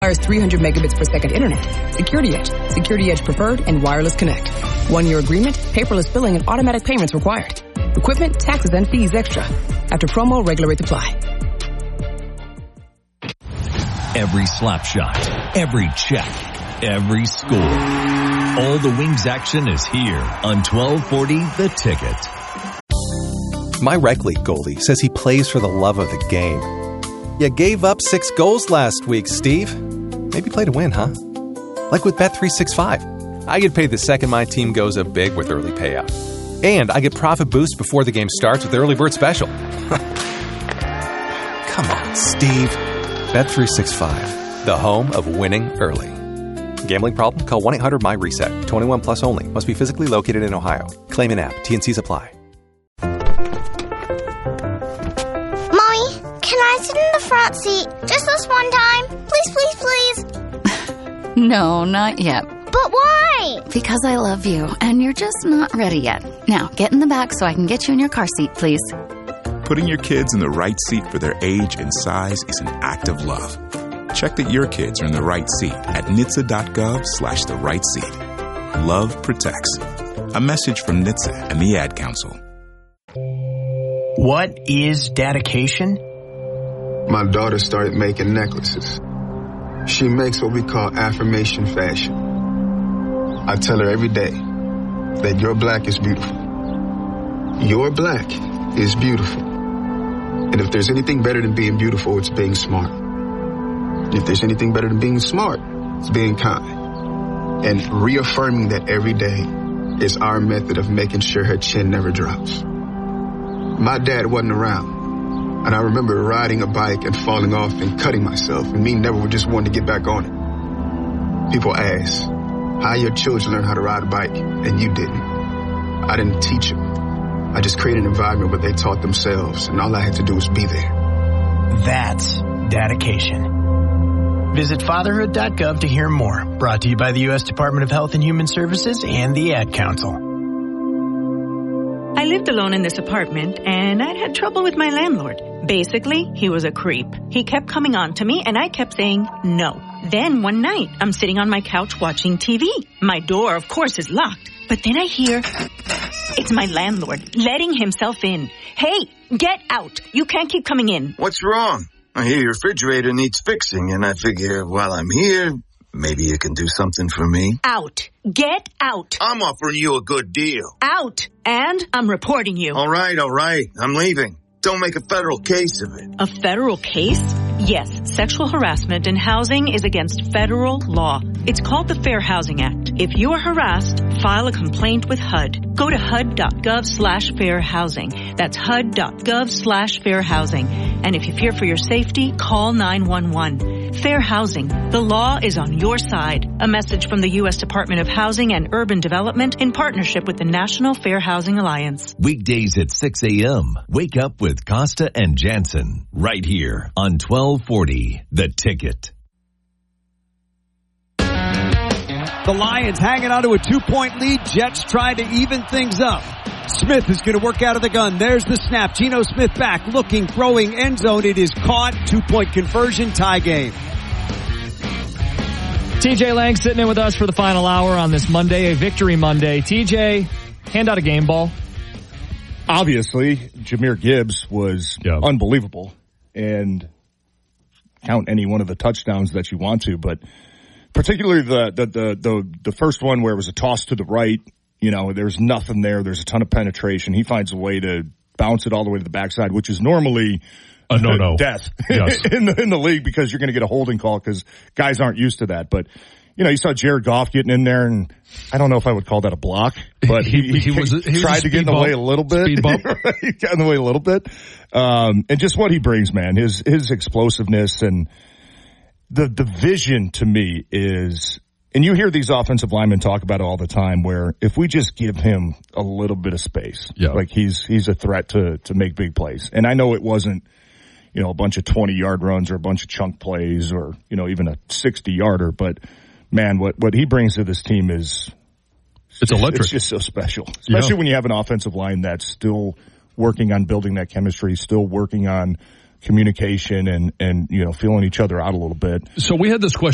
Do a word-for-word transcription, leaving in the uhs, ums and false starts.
three hundred megabits per second internet. Security Edge, Security Edge Preferred, and Wireless Connect. One-year agreement, paperless billing, and automatic payments required. Equipment, taxes, and fees extra. After promo, regular rates apply. Every slap shot, every check, every score. All the Wings action is here on twelve forty The Ticket. My rec league goalie says he plays for the love of the game. You gave up six goals last week, Steve. Maybe play to win, huh? Like with Bet three sixty-five. I get paid the second my team goes up big with early payout. And I get profit boost before the game starts with the early bird special. Come on, Steve. Bet three sixty-five, the home of winning early. Gambling problem? Call one eight hundred M Y reset. twenty-one plus only. Must be physically located in Ohio. Claim in app. T and C's apply. Can I sit in the front seat just this one time? Please, please, please. No, not yet. But why? Because I love you, and you're just not ready yet. Now, get in the back so I can get you in your car seat, please. Putting your kids in the right seat for their age and size is an act of love. Check that your kids are in the right seat at N H T S A dot gov slash the right seat. Love protects. A message from N H T S A and the Ad Council. What is dedication? My daughter started making necklaces. She makes what we call affirmation fashion. I tell her every day that your black is beautiful. Your black is beautiful. And if there's anything better than being beautiful, it's being smart. If there's anything better than being smart, it's being kind. And reaffirming that every day is our method of making sure her chin never drops. My dad wasn't around. And I remember riding a bike and falling off and cutting myself, and me never just wanting to get back on it. People ask, how your children learn how to ride a bike, and you didn't. I didn't teach them. I just created an environment where they taught themselves, and all I had to do was be there. That's dedication. Visit fatherhood dot gov to hear more. Brought to you by the U S Department of Health and Human Services and the Ad Council. I lived alone in this apartment, and I'd had trouble with my landlord. Basically, he was a creep. He kept coming on to me, and I kept saying no. Then one night, I'm sitting on my couch watching T V. My door, of course, is locked. But then I hear, it's my landlord letting himself in. Hey, get out. You can't keep coming in. What's wrong? I hear your refrigerator needs fixing, and I figure while I'm here, maybe you can do something for me. Out. Get out. I'm offering you a good deal. Out. And I'm reporting you. All right, all right. I'm leaving. Don't make a federal case of it. A federal case? Yes, sexual harassment in housing is against federal law. It's called the Fair Housing Act. If you are harassed, file a complaint with H U D. Go to H U D dot gov slash fair housing. That's H U D dot gov slash fair housing. And if you fear for your safety, call nine one one. Fair housing. The law is on your side. A message from the U S Department of Housing and Urban Development in partnership with the National Fair Housing Alliance. Weekdays at six a.m. Wake up with Costa and Jansen right here on twelve forty The Ticket. The Lions hanging on to a two-point lead. Jets trying to even things up. Smith is going to work out of the gun. There's the snap. Geno Smith back, looking, throwing, end zone. It is caught. Two-point conversion, tie game. T J Lang sitting in with us for the final hour on this Monday, a Victory Monday. T J, hand out a game ball. Obviously, Jahmyr Gibbs was yeah. unbelievable. And count any one of the touchdowns that you want to, but particularly the, the, the, the, the first one where it was a toss to the right, you know, there's nothing there. There's a ton of penetration. He finds a way to bounce it all the way to the backside, which is normally a no, no. death yes. in the, in the league because you're going to get a holding call because guys aren't used to that. But, you know, you saw Jared Goff getting in there, and I don't know if I would call that a block, but he, he, he, was, he tried was to get in the bump. way a little bit. Speed bump. He got in the way a little bit. Um, and just what he brings, man, his, his explosiveness and the, the vision to me is, and you hear these offensive linemen talk about it all the time, where if we just give him a little bit of space, yeah. like he's, he's a threat to, to make big plays. And I know it wasn't, you know, a bunch of twenty yard runs or a bunch of chunk plays or, you know, even a sixty yarder, but man, what, what he brings to this team is, it's electric. It's just so special, especially yeah. when you have an offensive line that's still working on building that chemistry, still working on communication and, and, you know, feeling each other out a little bit. So we had this question